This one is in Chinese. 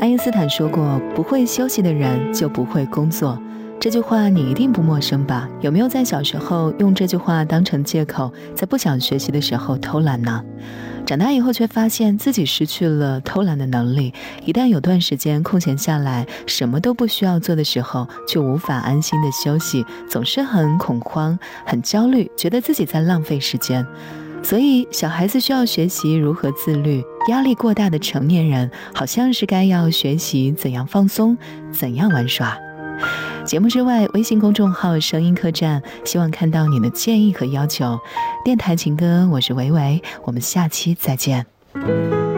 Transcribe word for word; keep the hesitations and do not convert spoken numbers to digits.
爱因斯坦说过，不会休息的人就不会工作。这句话你一定不陌生吧？有没有在小时候用这句话当成借口，在不想学习的时候偷懒呢？长大以后却发现自己失去了偷懒的能力，一旦有段时间空闲下来，什么都不需要做的时候，就无法安心的休息，总是很恐慌、很焦虑，觉得自己在浪费时间。所以小孩子需要学习如何自律，压力过大的成年人好像是该要学习怎样放松，怎样玩耍。节目之外，微信公众号声音客栈，希望看到你的建议和要求。电台情歌，我是维维，我们下期再见。